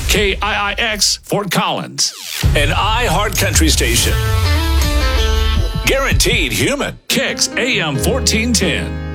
KIIX Fort Collins. An iHeart Country station. Guaranteed human. Kicks AM 1410.